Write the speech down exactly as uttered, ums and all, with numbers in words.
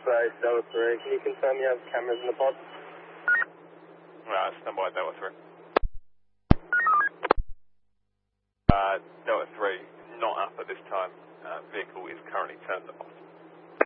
by Delta three. Can you confirm you have cameras in the pod? Right, stand by Delta three. Uh, Delta three, not up at this time. Uh, vehicle is currently turned off.